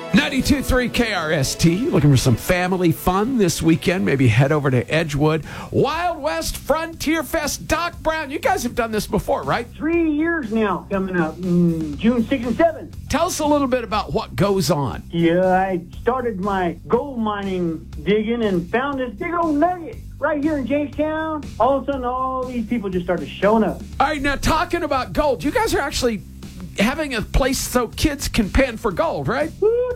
92.3 KRST. Looking for some family fun this weekend? Maybe head over to Edgewood. Wild West Frontier Fest. Doc Brown, you guys have done this before, right? 3 years now coming up, June 6th and 7th. Tell us a little bit about what goes on. Yeah, I started my gold mining digging and found this big old nugget right here in Jamestown. All of a sudden, all these people just started showing up. All right, now talking about gold, you guys are actually having a place so kids can pan for gold, right? Woo,